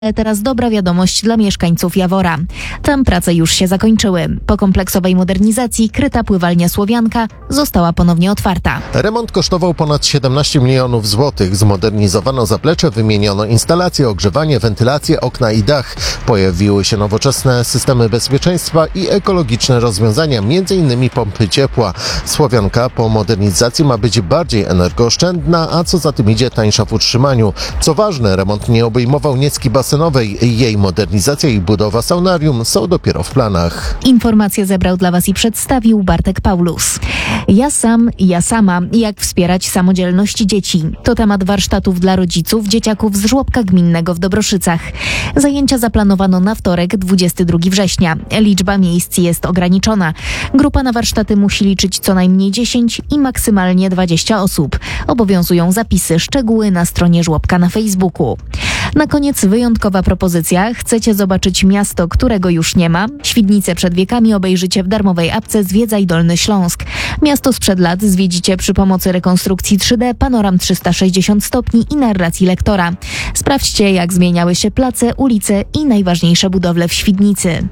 Teraz dobra wiadomość dla mieszkańców Jawora. Tam prace już się zakończyły. Po kompleksowej modernizacji kryta pływalnia Słowianka została ponownie otwarta. Remont kosztował ponad 17 milionów złotych. Zmodernizowano zaplecze, wymieniono instalacje, ogrzewanie, wentylację, okna i dach. Pojawiły się nowoczesne systemy bezpieczeństwa i ekologiczne rozwiązania, m.in. pompy ciepła. Słowianka po modernizacji ma być bardziej energooszczędna, a co za tym idzie tańsza w utrzymaniu. Co ważne, remont nie obejmował Niecki basenowej. Jej modernizacja i budowa saunarium są dopiero w planach. Informacje zebrał dla Was i przedstawił Bartek Paulus. Ja sam, ja sama. Jak wspierać samodzielność dzieci? To temat warsztatów dla rodziców dzieciaków z żłobka gminnego w Dobroszycach. Zajęcia zaplanowano na wtorek, 22 września. Liczba miejsc jest ograniczona. Grupa na warsztaty musi liczyć co najmniej 10 i maksymalnie 20 osób. Obowiązują zapisy, szczegóły na stronie żłobka na Facebooku. Na koniec wyjątkowa propozycja. Chcecie zobaczyć miasto, którego już nie ma? Świdnicę przed wiekami obejrzycie w darmowej apce Zwiedzaj Dolny Śląsk. Miasto sprzed lat zwiedzicie przy pomocy rekonstrukcji 3D, panoram 360 stopni i narracji lektora. Sprawdźcie, jak zmieniały się place, ulice i najważniejsze budowle w Świdnicy.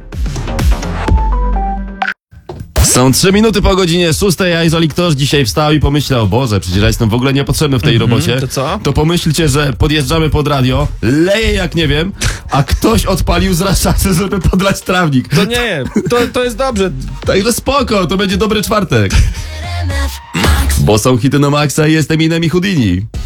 Są 3 minuty po godzinie 6, a jeżeli ktoś dzisiaj wstał i pomyślał, Boże, przecież ja jestem w ogóle niepotrzebny w tej robocie, to co? To pomyślcie, że podjeżdżamy pod radio, leje jak nie wiem, a ktoś odpalił zraszaczy, żeby podlać trawnik. To nie, to jest dobrze. Także spoko, to będzie dobry czwartek. Bo są hity na maksa i jestem Eminem i Houdini.